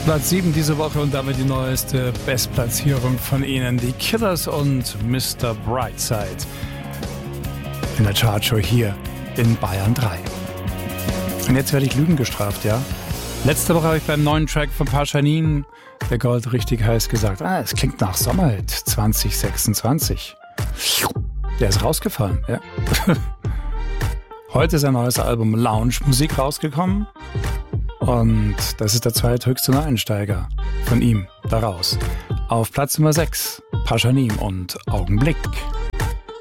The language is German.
Platz 7 diese Woche und damit die neueste Bestplatzierung von Ihnen. Die Killers und Mr. Brightside in der Chartshow hier in Bayern 3. Und jetzt werde ich Lügen gestraft, ja? Letzte Woche habe ich beim neuen Track von Paschanin, der Gold richtig heiß, gesagt, es klingt nach Sommerhit 2026. Der ist rausgefallen, ja. Heute ist ein neues Album Lounge Musik rausgekommen. Und das ist der zweithöchste Neueinsteiger von ihm daraus. Auf Platz Nummer 6, Paschanim und Augenblick.